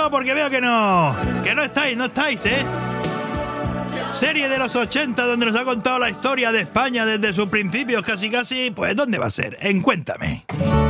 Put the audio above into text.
no, porque veo que no estáis, ¿eh? Serie de los 80 donde nos ha contado la historia de España desde sus principios casi, pues ¿dónde va a ser? En Cuéntame.